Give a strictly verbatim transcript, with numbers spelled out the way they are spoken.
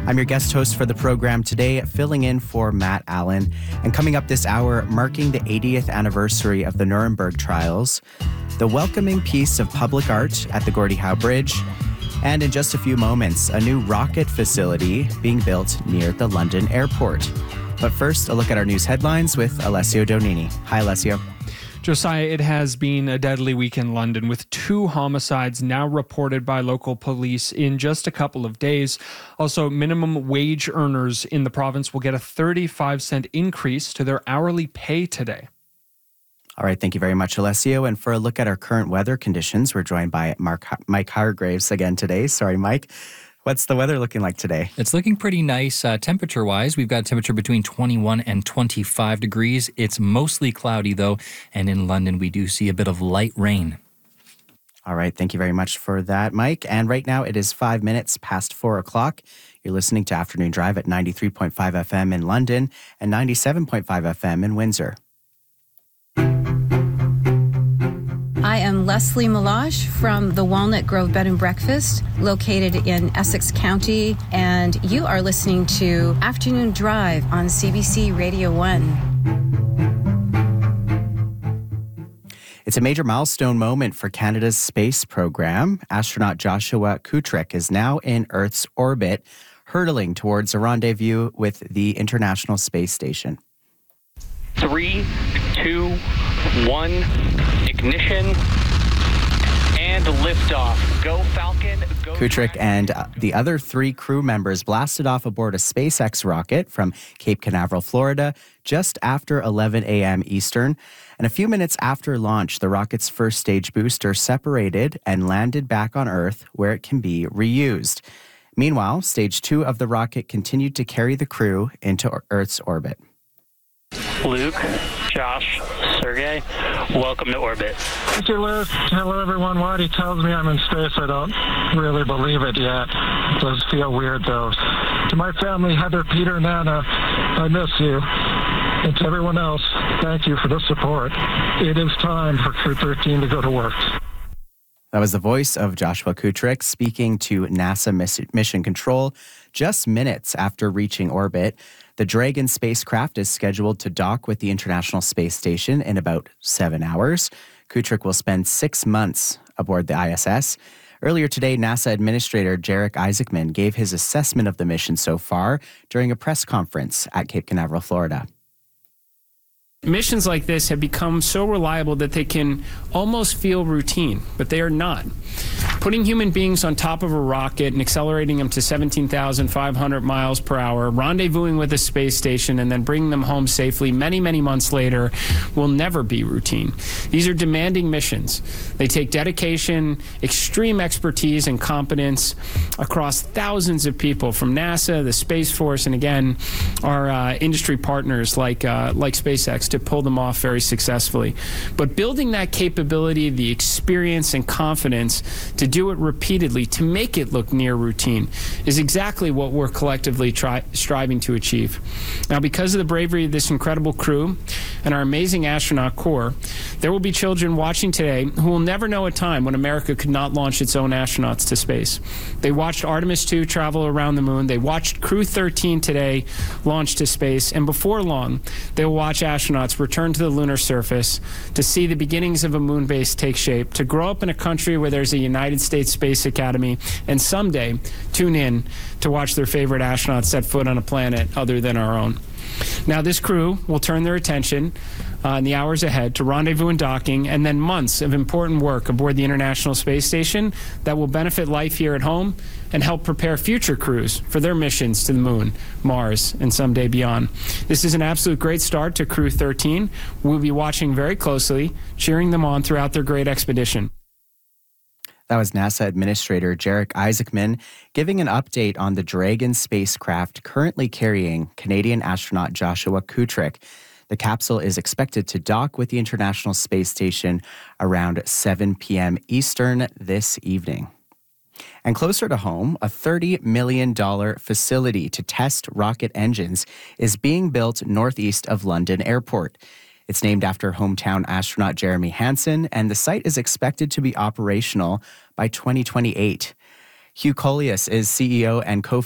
I'm your guest host for the program today, filling in for Matt Allen. And coming up this hour, marking the eightieth anniversary of the Nuremberg trials, the welcoming piece of public art at the Gordie Howe Bridge, and in just a few moments, a new rocket facility being built near the London airport. But first, a look at our news headlines with Alessio Donini. Hi, Alessio. Josiah, it has been a deadly week in London with two homicides now reported by local police in just a couple of days. Also, minimum wage earners in the province will get a thirty-five cent increase to their hourly pay today. All right, thank you very much, Alessio. And for a look at our current weather conditions, we're joined by Mark, Mike Hargraves again today. Sorry, Mike. What's the weather looking like today? It's looking pretty nice uh, temperature-wise. We've got a temperature between twenty-one and twenty-five degrees. It's mostly cloudy, though, and in London, we do see a bit of light rain. All right, thank you very much for that, Mike. And right now, it is five minutes past four o'clock. You're listening to Afternoon Drive at ninety-three point five F M in London and ninety-seven point five F M in Windsor. I am Leslie Meloche from the Walnut Grove Bed and Breakfast, located in Essex County, and you are listening to Afternoon Drive on C B C Radio one. It's a major milestone moment for Canada's space program. Astronaut Joshua Kutrick is now in Earth's orbit, hurtling towards a rendezvous with the International Space Station. Three, two, one, ignition, and liftoff. Go Falcon, go Kutrick and uh, the other three crew members blasted off aboard a SpaceX rocket from Cape Canaveral, Florida, just after eleven a.m. Eastern. And a few minutes after launch, the rocket's first stage booster separated and landed back on Earth, where it can be reused. Meanwhile, stage two of the rocket continued to carry the crew into Earth's orbit. Luke, Josh, Sergey, welcome to orbit. Thank you, Luke. Hello, everyone. While he tells me I'm in space, I don't really believe it yet. It does feel weird, though. To my family, Heather, Peter, Nana, I miss you. And to everyone else, thank you for the support. It is time for Crew thirteen to go to work. That was the voice of Joshua Kutrick speaking to NASA Miss- Mission Control just minutes after reaching orbit. The Dragon spacecraft is scheduled to dock with the International Space Station in about seven hours. Kutrick will spend six months aboard the I S S. Earlier today, NASA Administrator Jarek Isaacman gave his assessment of the mission so far during a press conference at Cape Canaveral, Florida. Missions like this have become so reliable that they can almost feel routine, but they are not. Putting human beings on top of a rocket and accelerating them to seventeen thousand five hundred miles per hour, rendezvousing with a space station, and then bringing them home safely many, many months later will never be routine. These are demanding missions. They take dedication, extreme expertise, and competence across thousands of people from NASA, the Space Force, and again, our uh, industry partners like, uh, like SpaceX to pull them off very successfully. But building that capability, the experience and confidence to do it repeatedly, to make it look near routine, is exactly what we're collectively try, striving to achieve. Now, because of the bravery of this incredible crew and our amazing astronaut corps, there will be children watching today who will never know a time when America could not launch its own astronauts to space. They watched Artemis two travel around the moon. They watched Crew thirteen today launch to space. And before long, they will watch astronauts return to the lunar surface to see the beginnings of a moon base take shape, to grow up in a country where there's a United States Space Academy, and someday tune in to watch their favorite astronauts set foot on a planet other than our own. Now, this crew will turn their attention uh, in the hours ahead to rendezvous and docking, and then months of important work aboard the International Space Station that will benefit life here at home and help prepare future crews for their missions to the moon, Mars, and someday beyond. This is an absolute great start to Crew thirteen. We'll be watching very closely, cheering them on throughout their great expedition. That was NASA Administrator Jarek Isaacman giving an update on the Dragon spacecraft currently carrying Canadian astronaut Joshua Kutrick. The capsule is expected to dock with the International Space Station around seven p.m. Eastern this evening. And closer to home, a thirty million dollars facility to test rocket engines is being built northeast of London Airport. It's named after hometown astronaut Jeremy Hansen, and the site is expected to be operational by twenty twenty-eight. Hugh Collius is C E O and co